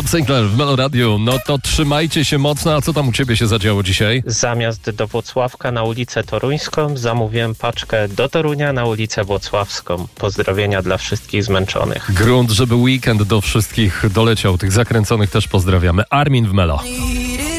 Rod Sinclair w Melo Radio. No to trzymajcie się mocno. A co tam u ciebie się zadziało dzisiaj? Zamiast do Włocławka na ulicę Toruńską zamówiłem paczkę do Torunia na ulicę Włocławską. Pozdrowienia dla wszystkich zmęczonych. Grunt, żeby weekend do wszystkich doleciał. Tych zakręconych też pozdrawiamy. Armin w Melo.